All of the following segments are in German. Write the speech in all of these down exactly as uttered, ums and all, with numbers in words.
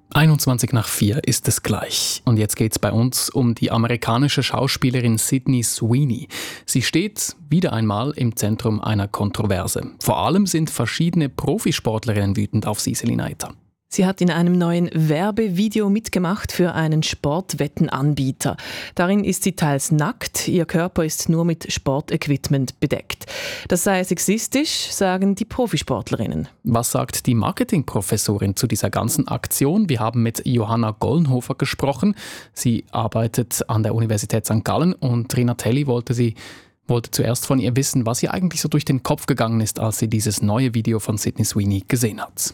einundzwanzig nach vier ist es gleich. Und jetzt geht es bei uns um die amerikanische Schauspielerin Sydney Sweeney. Sie steht wieder einmal im Zentrum einer Kontroverse. Vor allem sind verschiedene Profisportlerinnen wütend auf sie, Selina Eiter. Sie hat in einem neuen Werbevideo mitgemacht für einen Sportwettenanbieter. Darin ist sie teils nackt, ihr Körper ist nur mit Sportequipment bedeckt. Das sei sexistisch, sagen die Profisportlerinnen. Was sagt die Marketingprofessorin zu dieser ganzen Aktion? Wir haben mit Johanna Gollenhofer gesprochen. Sie arbeitet an der Universität Sankt Gallen und Rina Telli wollte sie wollte zuerst von ihr wissen, was ihr eigentlich so durch den Kopf gegangen ist, als sie dieses neue Video von Sydney Sweeney gesehen hat.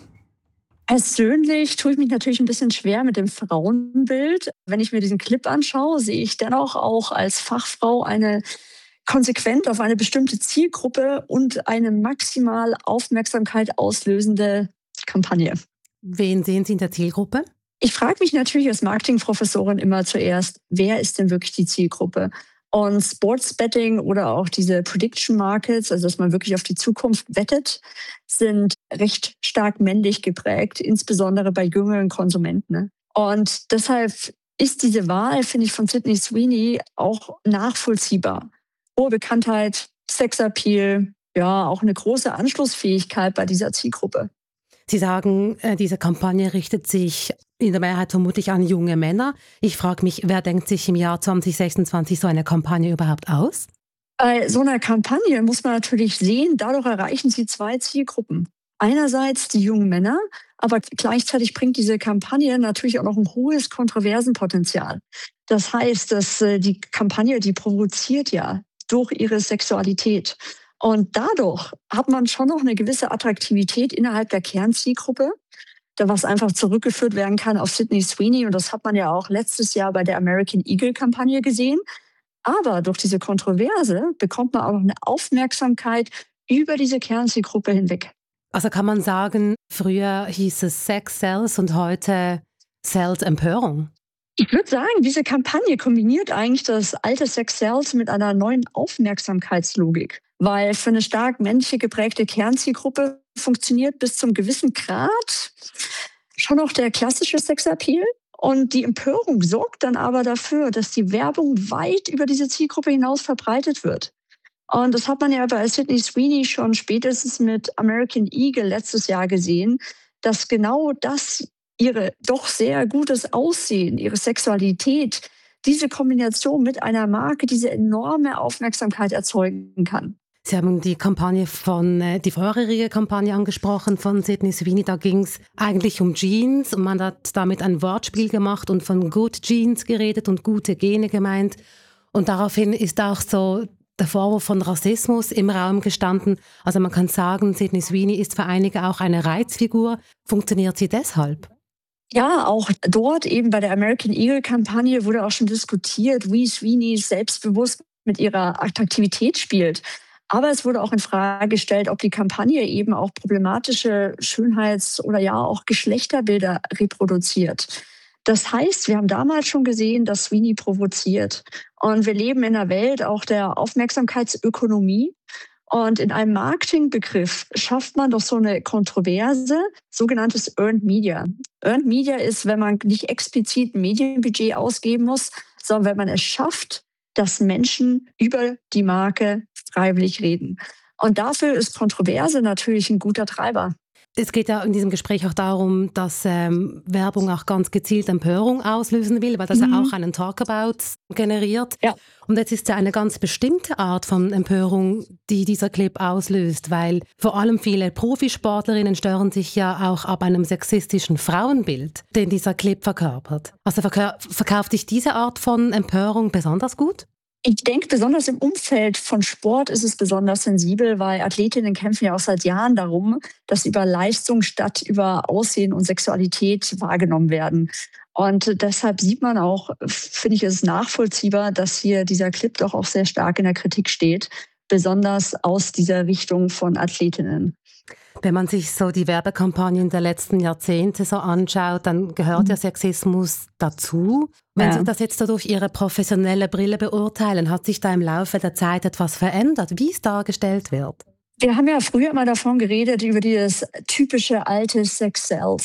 Persönlich tue ich mich natürlich ein bisschen schwer mit dem Frauenbild. Wenn ich mir diesen Clip anschaue, sehe ich dennoch auch als Fachfrau eine konsequent auf eine bestimmte Zielgruppe und eine maximal Aufmerksamkeit auslösende Kampagne. Wen sehen Sie in der Zielgruppe? Ich frage mich natürlich als Marketingprofessorin immer zuerst, wer ist denn wirklich die Zielgruppe? Und Sportsbetting oder auch diese Prediction Markets, also dass man wirklich auf die Zukunft wettet, sind recht stark männlich geprägt, insbesondere bei jüngeren Konsumenten. Und deshalb ist diese Wahl, finde ich, von Sydney Sweeney auch nachvollziehbar. Hohe Bekanntheit, Sexappeal, ja, auch eine große Anschlussfähigkeit bei dieser Zielgruppe. Sie sagen, diese Kampagne richtet sich in der Mehrheit vermutlich an junge Männer. Ich frage mich, wer denkt sich im Jahr zwanzig sechsundzwanzig so eine Kampagne überhaupt aus? Bei so einer Kampagne muss man natürlich sehen, dadurch erreichen sie zwei Zielgruppen. Einerseits die jungen Männer, aber gleichzeitig bringt diese Kampagne natürlich auch noch ein hohes Kontroversenpotenzial. Das heißt, dass die Kampagne, die provoziert ja durch ihre Sexualität. Und dadurch hat man schon noch eine gewisse Attraktivität innerhalb der Kernzielgruppe, da was einfach zurückgeführt werden kann auf Sydney Sweeney. Und das hat man ja auch letztes Jahr bei der American Eagle-Kampagne gesehen. Aber durch diese Kontroverse bekommt man auch noch eine Aufmerksamkeit über diese Kernzielgruppe hinweg. Also kann man sagen, früher hieß es Sex sells und heute sells Empörung? Ich würde sagen, diese Kampagne kombiniert eigentlich das alte Sex sells mit einer neuen Aufmerksamkeitslogik. Weil für eine stark männlich geprägte Kernzielgruppe funktioniert bis zum gewissen Grad schon noch der klassische Sexappeal. Und die Empörung sorgt dann aber dafür, dass die Werbung weit über diese Zielgruppe hinaus verbreitet wird. Und das hat man ja bei Sydney Sweeney schon spätestens mit American Eagle letztes Jahr gesehen, dass genau das, ihre doch sehr gutes Aussehen, ihre Sexualität, diese Kombination mit einer Marke diese enorme Aufmerksamkeit erzeugen kann. Sie haben die Kampagne von, äh, die vorherige Kampagne angesprochen von Sydney Sweeney. Da ging es eigentlich um Jeans und man hat damit ein Wortspiel gemacht und von Good Genes geredet und gute Gene gemeint. Und daraufhin ist auch so der Vorwurf von Rassismus im Raum gestanden. Also man kann sagen, Sydney Sweeney ist für einige auch eine Reizfigur. Funktioniert sie deshalb? Ja, auch dort eben bei der American Eagle-Kampagne wurde auch schon diskutiert, wie Sweeney selbstbewusst mit ihrer Attraktivität spielt. Aber es wurde auch in Frage gestellt, ob die Kampagne eben auch problematische Schönheits- oder ja auch Geschlechterbilder reproduziert. Das heißt, wir haben damals schon gesehen, dass Sweeney provoziert. Und wir leben in einer Welt auch der Aufmerksamkeitsökonomie. Und in einem Marketingbegriff schafft man doch so eine Kontroverse, sogenanntes Earned Media. Earned Media ist, wenn man nicht explizit ein Medienbudget ausgeben muss, sondern wenn man es schafft, dass Menschen über die Marke freiwillig reden. Und dafür ist Kontroverse natürlich ein guter Treiber. Es geht ja in diesem Gespräch auch darum, dass ähm, Werbung auch ganz gezielt Empörung auslösen will, weil das mhm. ja auch einen Talkabout generiert. Ja. Und jetzt ist ja eine ganz bestimmte Art von Empörung, die dieser Clip auslöst, weil vor allem viele Profisportlerinnen stören sich ja auch ab einem sexistischen Frauenbild, den dieser Clip verkörpert. Also verkau- verkauft sich diese Art von Empörung besonders gut? Ich denke, besonders im Umfeld von Sport ist es besonders sensibel, weil Athletinnen kämpfen ja auch seit Jahren darum, dass über Leistung statt über Aussehen und Sexualität wahrgenommen werden. Und deshalb sieht man auch, finde ich es nachvollziehbar, dass hier dieser Clip doch auch sehr stark in der Kritik steht, besonders aus dieser Richtung von Athletinnen. Wenn man sich so die Werbekampagnen der letzten Jahrzehnte so anschaut, dann gehört ja Sexismus dazu. Wenn Ja. Sie das jetzt so durch Ihre professionelle Brille beurteilen, hat sich da im Laufe der Zeit etwas verändert, wie es dargestellt wird? Wir haben ja früher immer davon geredet, über dieses typische alte Sex Sells.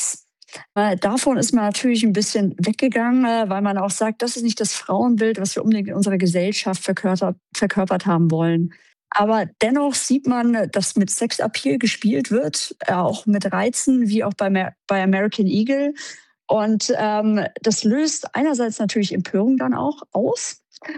Äh, davon ist man natürlich ein bisschen weggegangen, äh, weil man auch sagt, das ist nicht das Frauenbild, was wir unbedingt in unserer Gesellschaft verkörpert, verkörpert haben wollen. Aber dennoch sieht man, dass mit Sexappeal gespielt wird, äh, auch mit Reizen, wie auch bei, Mer- bei American Eagle. Und ähm, das löst einerseits natürlich Empörung dann auch aus.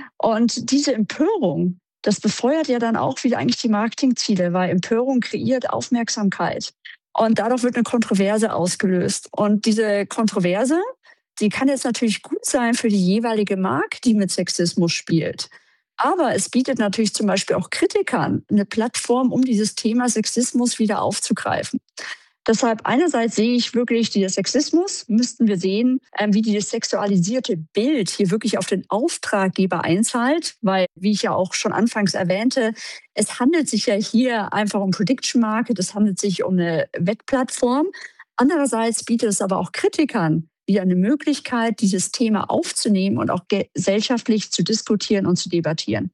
Und diese Empörung, das befeuert ja dann auch wieder eigentlich die Marketingziele, weil Empörung kreiert Aufmerksamkeit. Und dadurch wird eine Kontroverse ausgelöst. Und diese Kontroverse, die kann jetzt natürlich gut sein für die jeweilige Marke, die mit Sexismus spielt. Aber es bietet natürlich zum Beispiel auch Kritikern eine Plattform, um dieses Thema Sexismus wieder aufzugreifen. Deshalb einerseits sehe ich wirklich, dieser Sexismus müssten wir sehen, wie dieses sexualisierte Bild hier wirklich auf den Auftraggeber einzahlt, weil, wie ich ja auch schon anfangs erwähnte, es handelt sich ja hier einfach um Prediction Market, es handelt sich um eine Wettplattform. Andererseits bietet es aber auch Kritikern wieder eine Möglichkeit, dieses Thema aufzunehmen und auch gesellschaftlich zu diskutieren und zu debattieren.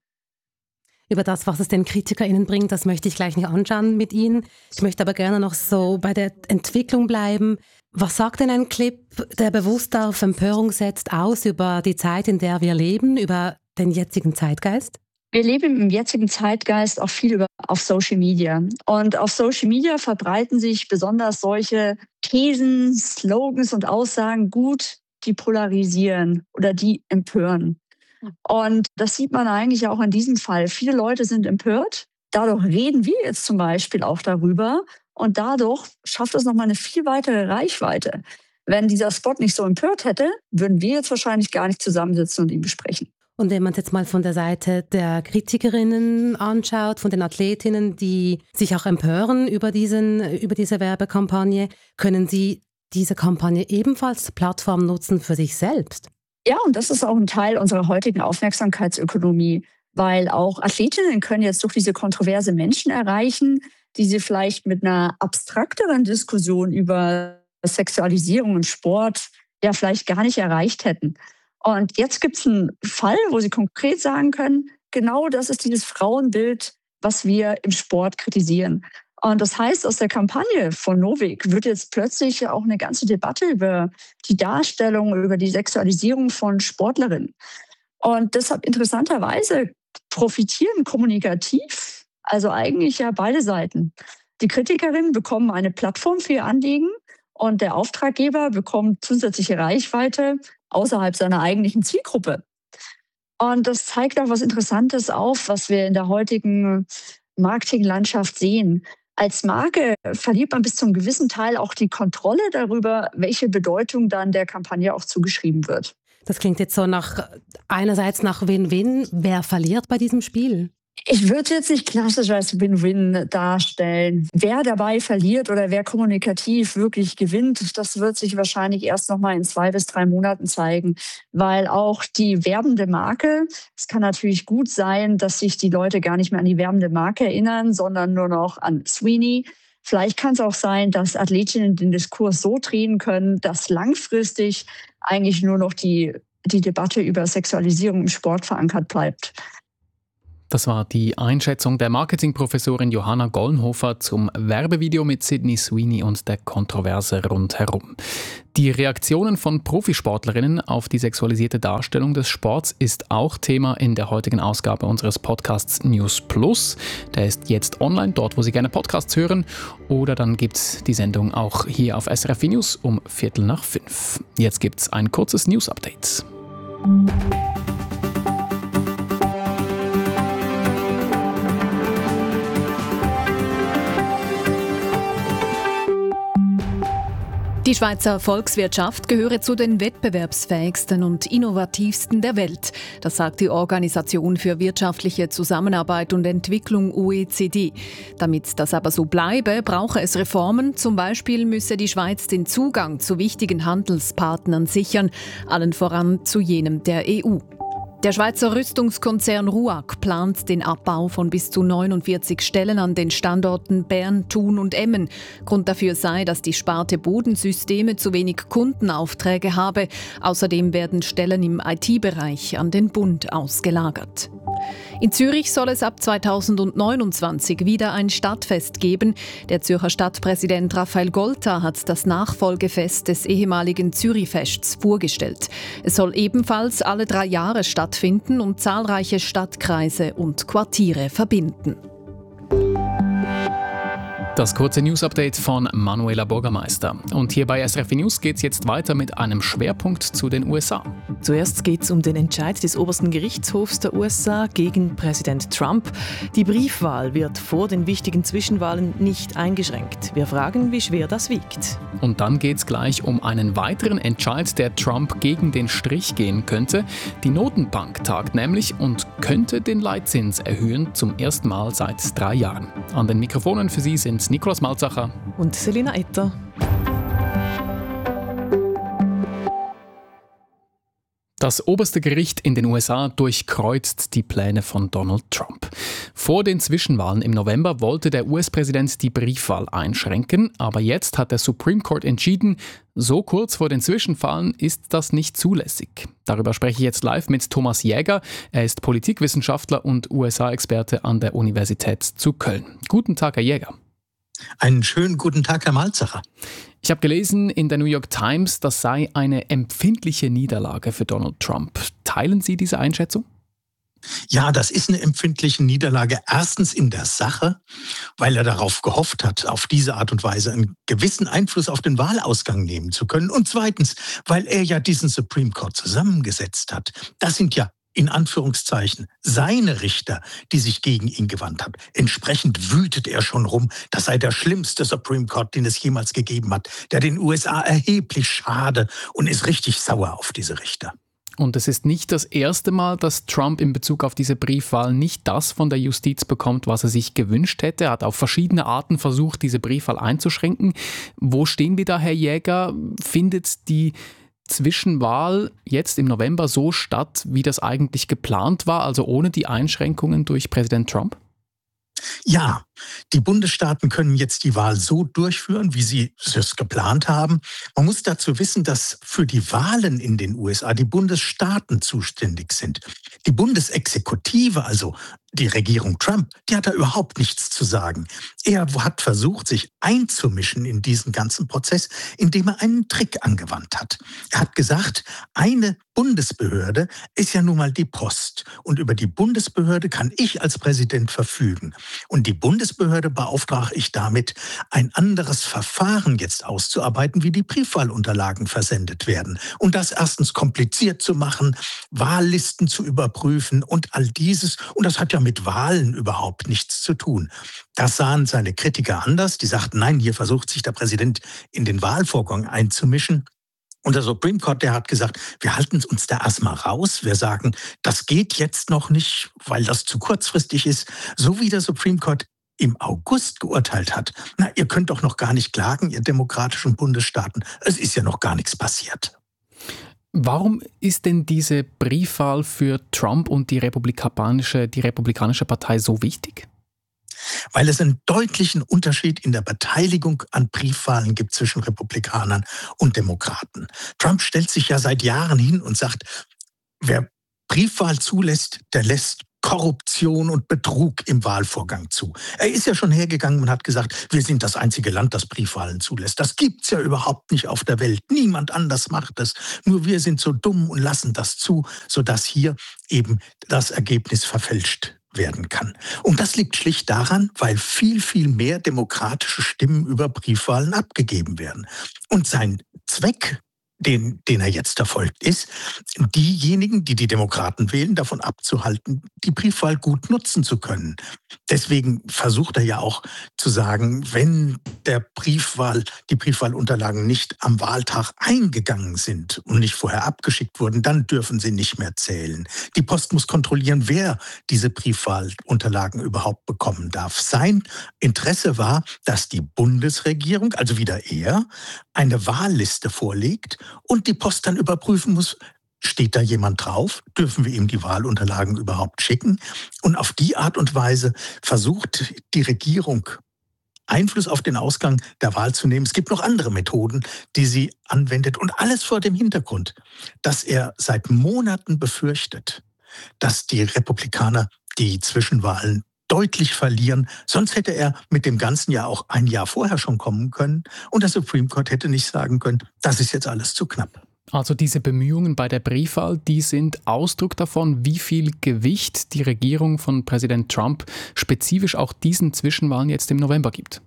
Über das, was es den KritikerInnen bringt, das möchte ich gleich nicht anschauen mit Ihnen. Ich möchte aber gerne noch so bei der Entwicklung bleiben. Was sagt denn ein Clip, der bewusst auf Empörung setzt, aus über die Zeit, in der wir leben, über den jetzigen Zeitgeist? Wir leben im jetzigen Zeitgeist auch viel über, auf Social Media. Und auf Social Media verbreiten sich besonders solche Thesen, Slogans und Aussagen gut, die polarisieren oder die empören. Und das sieht man eigentlich auch in diesem Fall. Viele Leute sind empört. Dadurch reden wir jetzt zum Beispiel auch darüber. Und dadurch schafft es nochmal eine viel weitere Reichweite. Wenn dieser Spot nicht so empört hätte, würden wir jetzt wahrscheinlich gar nicht zusammensitzen und ihn besprechen. Und wenn man es jetzt mal von der Seite der Kritikerinnen anschaut, von den Athletinnen, die sich auch empören über, diesen, über diese Werbekampagne, können Sie diese Kampagne ebenfalls als Plattform nutzen für sich selbst? Ja, und das ist auch ein Teil unserer heutigen Aufmerksamkeitsökonomie, weil auch Athletinnen können jetzt durch diese kontroverse Menschen erreichen, die sie vielleicht mit einer abstrakteren Diskussion über Sexualisierung im Sport ja vielleicht gar nicht erreicht hätten. Und jetzt gibt es einen Fall, wo sie konkret sagen können, genau das ist dieses Frauenbild, was wir im Sport kritisieren. Und das heißt, aus der Kampagne von Novik wird jetzt plötzlich auch eine ganze Debatte über die Darstellung, über die Sexualisierung von Sportlerinnen. Und deshalb interessanterweise profitieren kommunikativ, also eigentlich ja beide Seiten. Die Kritikerinnen bekommen eine Plattform für ihr Anliegen und der Auftraggeber bekommt zusätzliche Reichweite außerhalb seiner eigentlichen Zielgruppe. Und das zeigt auch was Interessantes auf, was wir in der heutigen Marketinglandschaft sehen. Als Marke verliert man bis zum gewissen Teil auch die Kontrolle darüber, welche Bedeutung dann der Kampagne auch zugeschrieben wird. Das klingt jetzt so nach einerseits nach Win-Win. Wer verliert bei diesem Spiel? Ich würde jetzt nicht klassisch als Win-Win darstellen. Wer dabei verliert oder wer kommunikativ wirklich gewinnt, das wird sich wahrscheinlich erst noch mal in zwei bis drei Monaten zeigen, weil auch die werbende Marke, es kann natürlich gut sein, dass sich die Leute gar nicht mehr an die werbende Marke erinnern, sondern nur noch an Sweeney. Vielleicht kann es auch sein, dass Athletinnen den Diskurs so drehen können, dass langfristig eigentlich nur noch die, die Debatte über Sexualisierung im Sport verankert bleibt. Das war die Einschätzung der Marketingprofessorin Johanna Gollenhofer zum Werbevideo mit Sydney Sweeney und der Kontroverse rundherum. Die Reaktionen von Profisportlerinnen auf die sexualisierte Darstellung des Sports ist auch Thema in der heutigen Ausgabe unseres Podcasts News Plus. Der ist jetzt online, dort wo Sie gerne Podcasts hören. Oder dann gibt es die Sendung auch hier auf S R F News um Viertel nach fünf. Jetzt gibt es ein kurzes News-Update. Die Schweizer Volkswirtschaft gehöre zu den wettbewerbsfähigsten und innovativsten der Welt. Das sagt die Organisation für wirtschaftliche Zusammenarbeit und Entwicklung O E C D. Damit das aber so bleibe, brauche es Reformen. Zum Beispiel müsse die Schweiz den Zugang zu wichtigen Handelspartnern sichern, allen voran zu jenem der E U. Der Schweizer Rüstungskonzern RUAG plant den Abbau von bis zu neunundvierzig Stellen an den Standorten Bern, Thun und Emmen. Grund dafür sei, dass die Sparte Bodensysteme zu wenig Kundenaufträge habe. Außerdem werden Stellen im I T-Bereich an den Bund ausgelagert. In Zürich soll es ab zweitausendneunundzwanzig wieder ein Stadtfest geben. Der Zürcher Stadtpräsident Raphael Golta hat das Nachfolgefest des ehemaligen Zürichfests vorgestellt. Es soll ebenfalls alle drei Jahre stattfinden und zahlreiche Stadtkreise und Quartiere verbinden. Das kurze News-Update von Manuela Bürgermeister. Und hier bei S R F News geht es jetzt weiter mit einem Schwerpunkt zu den U S A. Zuerst geht es um den Entscheid des obersten Gerichtshofs der U S A gegen Präsident Trump. Die Briefwahl wird vor den wichtigen Zwischenwahlen nicht eingeschränkt. Wir fragen, wie schwer das wiegt. Und dann geht es gleich um einen weiteren Entscheid, der Trump gegen den Strich gehen könnte. Die Notenbank tagt nämlich und könnte den Leitzins erhöhen, zum ersten Mal seit drei Jahren. An den Mikrofonen für Sie sind Nikolaus Malzacher und Selina Etter. Das oberste Gericht in den U S A durchkreuzt die Pläne von Donald Trump. Vor den Zwischenwahlen im November wollte der U S-Präsident die Briefwahl einschränken, aber jetzt hat der Supreme Court entschieden, so kurz vor den Zwischenwahlen ist das nicht zulässig. Darüber spreche ich jetzt live mit Thomas Jäger. Er ist Politikwissenschaftler und U S A-Experte an der Universität zu Köln. Guten Tag, Herr Jäger. Einen schönen guten Tag, Herr Malzacher. Ich habe gelesen in der New York Times, das sei eine empfindliche Niederlage für Donald Trump. Teilen Sie diese Einschätzung? Ja, das ist eine empfindliche Niederlage. Erstens in der Sache, weil er darauf gehofft hat, auf diese Art und Weise einen gewissen Einfluss auf den Wahlausgang nehmen zu können. Und zweitens, weil er ja diesen Supreme Court zusammengesetzt hat. Das sind ja in Anführungszeichen seine Richter, die sich gegen ihn gewandt haben. Entsprechend wütet er schon rum, das sei der schlimmste Supreme Court, den es jemals gegeben hat, der den U S A erheblich schade, und ist richtig sauer auf diese Richter. Und es ist nicht das erste Mal, dass Trump in Bezug auf diese Briefwahl nicht das von der Justiz bekommt, was er sich gewünscht hätte. Er hat auf verschiedene Arten versucht, diese Briefwahl einzuschränken. Wo stehen wir da, Herr Jäger? Findet die Zwischenwahl jetzt im November so statt, wie das eigentlich geplant war, also ohne die Einschränkungen durch Präsident Trump? Ja, die Bundesstaaten können jetzt die Wahl so durchführen, wie sie es geplant haben. Man muss dazu wissen, dass für die Wahlen in den U S A die Bundesstaaten zuständig sind. Die Bundesexekutive, also die Regierung Trump, die hat da überhaupt nichts zu sagen. Er hat versucht, sich einzumischen in diesen ganzen Prozess, indem er einen Trick angewandt hat. Er hat gesagt, eine Bundesbehörde ist ja nun mal die Post. Und über die Bundesbehörde kann ich als Präsident verfügen. Und die Bundesbehörde beauftrage ich damit, ein anderes Verfahren jetzt auszuarbeiten, wie die Briefwahlunterlagen versendet werden. Und das erstens kompliziert zu machen, Wahllisten zu überprüfen und all dieses. Und das hat ja mit Wahlen überhaupt nichts zu tun. Das sahen seine Kritiker anders. Die sagten, nein, hier versucht sich der Präsident in den Wahlvorgang einzumischen. Und der Supreme Court, der hat gesagt, wir halten uns da erstmal raus. Wir sagen, das geht jetzt noch nicht, weil das zu kurzfristig ist. So wie der Supreme Court im August geurteilt hat. Na, ihr könnt doch noch gar nicht klagen, ihr demokratischen Bundesstaaten. Es ist ja noch gar nichts passiert. Warum ist denn diese Briefwahl für Trump und die Republikanische, die Republikanische Partei so wichtig? Weil es einen deutlichen Unterschied in der Beteiligung an Briefwahlen gibt zwischen Republikanern und Demokraten. Trump stellt sich ja seit Jahren hin und sagt, wer Briefwahl zulässt, der lässt Korruption und Betrug im Wahlvorgang zu. Er ist ja schon hergegangen und hat gesagt, wir sind das einzige Land, das Briefwahlen zulässt. Das gibt's ja überhaupt nicht auf der Welt. Niemand anders macht das. Nur wir sind so dumm und lassen das zu, sodass hier eben das Ergebnis verfälscht werden kann. Und das liegt schlicht daran, weil viel, viel mehr demokratische Stimmen über Briefwahlen abgegeben werden. Und sein Zweck, den, den er jetzt verfolgt, ist, diejenigen, die die Demokraten wählen, davon abzuhalten, die Briefwahl gut nutzen zu können. Deswegen versucht er ja auch zu sagen, wenn der Briefwahl, die Briefwahlunterlagen nicht am Wahltag eingegangen sind und nicht vorher abgeschickt wurden, dann dürfen sie nicht mehr zählen. Die Post muss kontrollieren, wer diese Briefwahlunterlagen überhaupt bekommen darf. Sein Interesse war, dass die Bundesregierung, also wieder er, eine Wahlliste vorlegt und die Post dann überprüfen muss, steht da jemand drauf? Dürfen wir ihm die Wahlunterlagen überhaupt schicken? Und auf die Art und Weise versucht die Regierung, Einfluss auf den Ausgang der Wahl zu nehmen. Es gibt noch andere Methoden, die sie anwendet. Und alles vor dem Hintergrund, dass er seit Monaten befürchtet, dass die Republikaner die Zwischenwahlen deutlich verlieren. Sonst hätte er mit dem Ganzen ja auch ein Jahr vorher schon kommen können. Und der Supreme Court hätte nicht sagen können, das ist jetzt alles zu knapp. Also diese Bemühungen bei der Briefwahl, die sind Ausdruck davon, wie viel Gewicht die Regierung von Präsident Trump spezifisch auch diesen Zwischenwahlen jetzt im November gibt.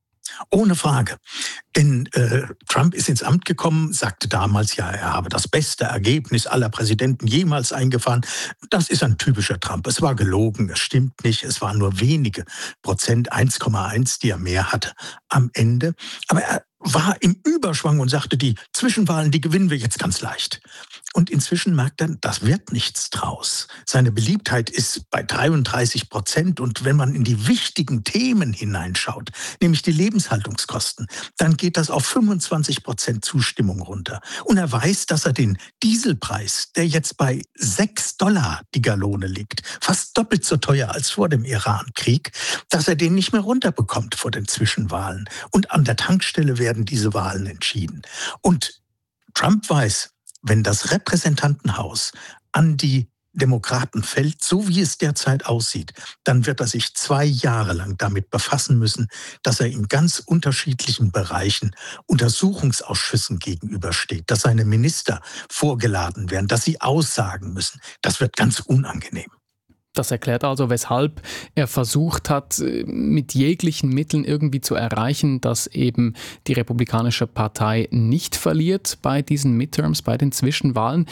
Ohne Frage. Denn äh, Trump ist ins Amt gekommen, sagte damals, ja, er habe das beste Ergebnis aller Präsidenten jemals eingefahren. Das ist ein typischer Trump. Es war gelogen, es stimmt nicht. Es waren nur wenige Prozent, eins Komma eins, die er mehr hatte am Ende. Aber er war im Überschwang und sagte, die Zwischenwahlen, die gewinnen wir jetzt ganz leicht. Und inzwischen merkt er, das wird nichts draus. Seine Beliebtheit ist bei dreiunddreißig Prozent. Und wenn man in die wichtigen Themen hineinschaut, nämlich die Lebenshaltungskosten, dann geht das auf fünfundzwanzig Prozent Zustimmung runter. Und er weiß, dass er den Dieselpreis, der jetzt bei sechs Dollar die Gallone liegt, fast doppelt so teuer als vor dem Iran-Krieg, dass er den nicht mehr runterbekommt vor den Zwischenwahlen. Und an der Tankstelle werden diese Wahlen entschieden. Und Trump weiß, wenn das Repräsentantenhaus an die Demokraten fällt, so wie es derzeit aussieht, dann wird er sich zwei Jahre lang damit befassen müssen, dass er in ganz unterschiedlichen Bereichen Untersuchungsausschüssen gegenübersteht, dass seine Minister vorgeladen werden, dass sie aussagen müssen. Das wird ganz unangenehm. Das erklärt also, weshalb er versucht hat, mit jeglichen Mitteln irgendwie zu erreichen, dass eben die Republikanische Partei nicht verliert bei diesen Midterms, bei den Zwischenwahlen.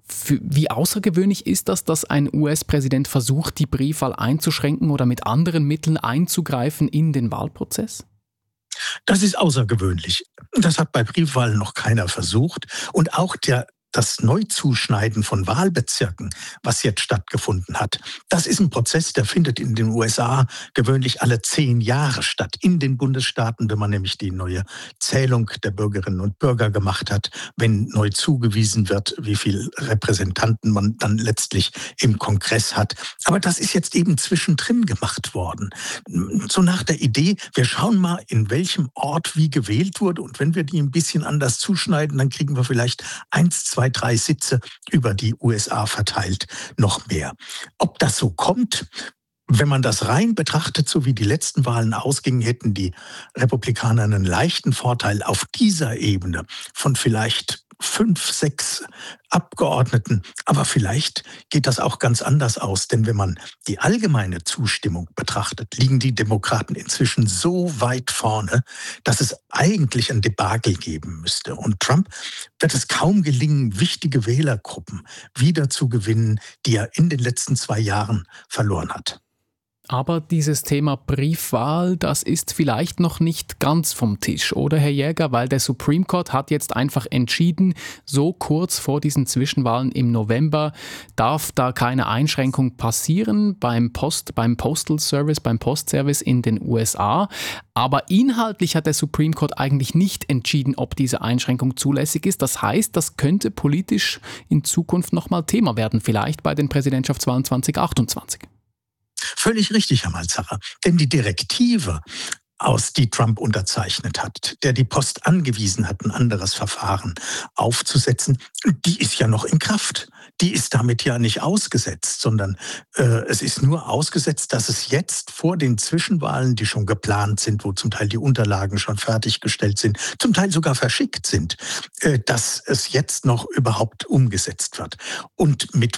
Wie außergewöhnlich ist das, dass ein U S-Präsident versucht, die Briefwahl einzuschränken oder mit anderen Mitteln einzugreifen in den Wahlprozess? Das ist außergewöhnlich. Das hat bei Briefwahlen noch keiner versucht. Und auch der Das Neuzuschneiden von Wahlbezirken, was jetzt stattgefunden hat, das ist ein Prozess, der findet in den U S A gewöhnlich alle zehn Jahre statt. In den Bundesstaaten, wenn man nämlich die neue Zählung der Bürgerinnen und Bürger gemacht hat, wenn neu zugewiesen wird, wie viele Repräsentanten man dann letztlich im Kongress hat. Aber das ist jetzt eben zwischendrin gemacht worden. So nach der Idee, wir schauen mal, in welchem Ort wie gewählt wurde. Und wenn wir die ein bisschen anders zuschneiden, dann kriegen wir vielleicht eins, zwei, drei Sitze über die U S A verteilt noch mehr. Ob das so kommt, wenn man das rein betrachtet, so wie die letzten Wahlen ausgingen, hätten die Republikaner einen leichten Vorteil auf dieser Ebene von vielleicht fünf, sechs Abgeordneten. Aber vielleicht geht das auch ganz anders aus. Denn wenn man die allgemeine Zustimmung betrachtet, liegen die Demokraten inzwischen so weit vorne, dass es eigentlich ein Debakel geben müsste. Und Trump wird es kaum gelingen, wichtige Wählergruppen wieder zu gewinnen, die er in den letzten zwei Jahren verloren hat. Aber dieses Thema Briefwahl, das ist vielleicht noch nicht ganz vom Tisch, oder Herr Jäger? Weil der Supreme Court hat jetzt einfach entschieden, so kurz vor diesen Zwischenwahlen im November darf da keine Einschränkung passieren beim Post, beim Postal Service, beim Postservice in den U S A. Aber inhaltlich hat der Supreme Court eigentlich nicht entschieden, ob diese Einschränkung zulässig ist. Das heißt, das könnte politisch in Zukunft nochmal Thema werden, vielleicht bei den Präsidentschaftswahlen zwanzig achtundzwanzig. Völlig richtig, Herr Malzacher. Denn die Direktive, aus die Trump unterzeichnet hat, der die Post angewiesen hat, ein anderes Verfahren aufzusetzen, die ist ja noch in Kraft. Die ist damit ja nicht ausgesetzt, sondern äh, es ist nur ausgesetzt, dass es jetzt vor den Zwischenwahlen, die schon geplant sind, wo zum Teil die Unterlagen schon fertiggestellt sind, zum Teil sogar verschickt sind, äh, dass es jetzt noch überhaupt umgesetzt wird. Und mit